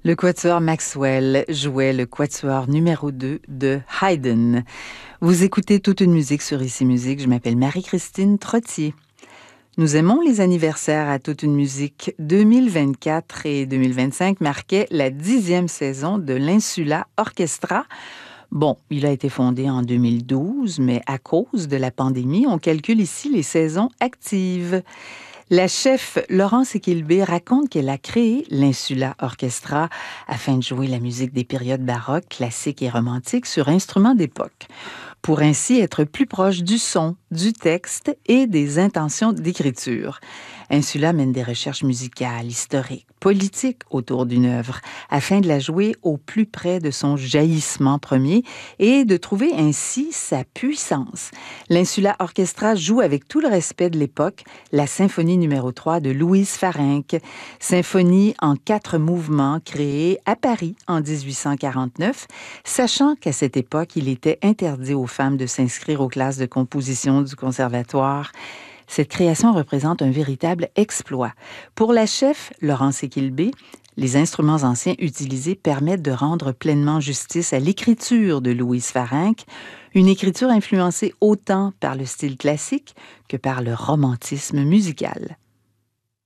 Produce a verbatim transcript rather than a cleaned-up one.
Le quatuor Maxwell jouait le quatuor numéro deux de Haydn. Vous écoutez Toute une musique sur Ici Musique. Je m'appelle Marie-Christine Trottier. Nous aimons les anniversaires à Toute une musique. deux mille vingt-quatre et deux mille vingt-cinq marquaient la dixième saison de l'Insula Orchestra. Bon, il a été fondé en deux mille douze, mais à cause de la pandémie, on calcule ici les saisons actives. La chef Laurence Equilbé raconte qu'elle a créé l'Insula Orchestra afin de jouer la musique des périodes baroques, classiques et romantiques sur instruments d'époque, pour ainsi être plus proche du son, du texte et des intentions d'écriture. Insula mène des recherches musicales, historiques, politiques autour d'une œuvre, afin de la jouer au plus près de son jaillissement premier et de trouver ainsi sa puissance. L'Insula Orchestra joue avec tout le respect de l'époque la symphonie numéro trois de Louise Farenc, symphonie en quatre mouvements créée à Paris en dix-huit cent quarante-neuf, sachant qu'à cette époque, il était interdit aux femmes de s'inscrire aux classes de composition du conservatoire. Cette création représente un véritable exploit. Pour la chef Laurence Equilbé, les instruments anciens utilisés permettent de rendre pleinement justice à l'écriture de Louise Farenc, une écriture influencée autant par le style classique que par le romantisme musical.